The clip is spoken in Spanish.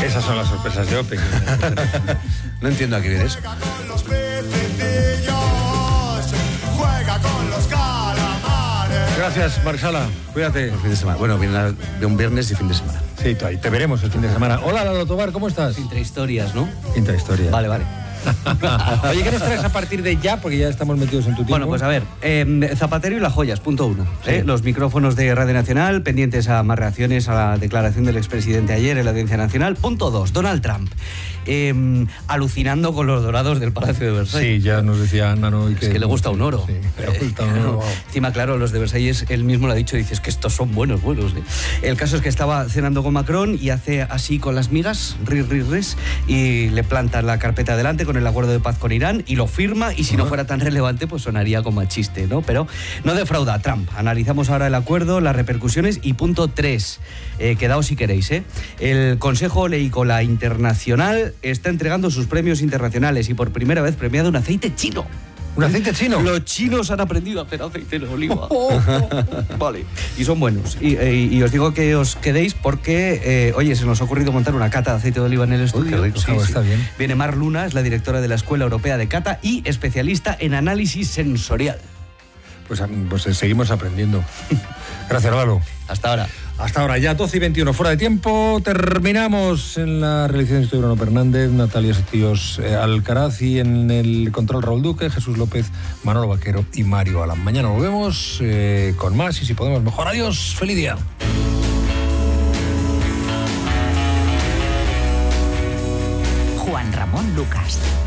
Esas son las sorpresas de Open. No entiendo a qué viene eso. Gracias, Marc Sala. Cuídate. El fin de semana. Bueno, viene de un viernes y fin de semana. Sí, te veremos el fin de semana. Hola, Lalo Tobar, ¿cómo estás? Intrahistorias, ¿no? Intrahistorias. Vale. Oye, ¿qué nos traes a partir de ya? Porque ya estamos metidos en tu tiempo. Bueno, pues a ver, Zapatero y las joyas, punto 1. Sí. Los micrófonos de Radio Nacional, pendientes a más reacciones a la declaración del expresidente ayer en la Audiencia Nacional. Punto 2, Donald Trump, alucinando con los dorados del Palacio de Versalles. Sí, ya nos decía Nano. Es que le gusta un oro. Sí, le gusta un oro. Wow. Encima, claro, los de Versalles, él mismo lo ha dicho, dices que estos son buenos. El caso es que estaba cenando con Macron y hace así con las migas, ris, y le plantan la carpeta delante con el acuerdo de paz con Irán y lo firma, y si no fuera tan relevante, pues sonaría como a chiste, ¿no? Pero no defrauda a Trump. Analizamos ahora el acuerdo, las repercusiones y punto 3. Quedaos si queréis, ¿eh? El Consejo Oleícola Internacional está entregando sus premios internacionales y por primera vez premiado un aceite chino. ¿Un aceite chino? Los chinos han aprendido a hacer aceite de oliva. Vale. Y son buenos. Y os digo que os quedéis porque, oye, se nos ha ocurrido montar una cata de aceite de oliva en el estudio. Uy, qué rico. Sí. Está bien. Viene Mar Luna, es la directora de la Escuela Europea de Cata y especialista en análisis sensorial. Pues seguimos aprendiendo. Gracias, Lalo. Hasta ahora. Hasta ahora, ya 12:21, fuera de tiempo. Terminamos en la realización de Bruno Fernández, Natalia Setíos Alcaraz, y en el control Raúl Duque, Jesús López, Manolo Vaquero y Mario Alán. Mañana volvemos con más y si podemos mejor. Adiós, feliz día. Juan Ramón Lucas.